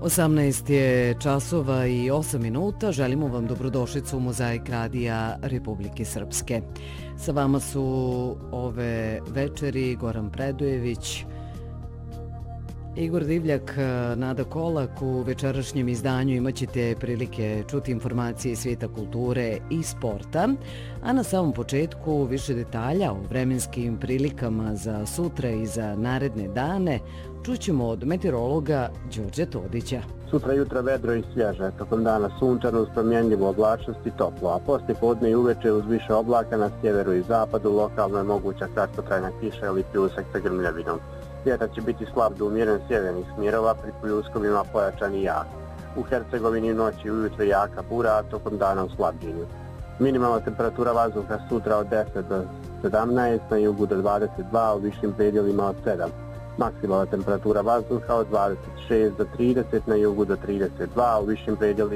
18 je časova i 8 minuta. Želimo vam dobrodošlicu u Mozaik Radija Republike Srpske. Sa vama su ove večeri Goran Predojević, Igor Divljak, Nada Kolak. U večerašnjem izdanju imaćete prilike čuti informacije iz svijeta kulture i sporta, a na samom početku više detalja o vremenskim prilikama za sutra i za naredne dane čućemo od meteorologa Đorđa Todića. Sutra jutra vedro i svježe, tokom dana sunčano uz promjenljivu oblačnost i toplo, a poslije podne i uveče uz više oblaka na sjeveru i zapadu lokalno je moguća kratkotrajna kiša ili pljusak sa grmljavinom. Vjetar će biti slab do umjeren sjevernih smjerova, pri pljuskovima pojačan i jak. U Hercegovini noći ujutro jaka bura, a tokom dana u slabljenju. Minimalna temperatura vazduha sutra od 10 do 17, na jugu do 22, u višim predjelima od 7. Maksimalna temperatura vazduha od 26 do 30, na jugu do 32, u višim predjelima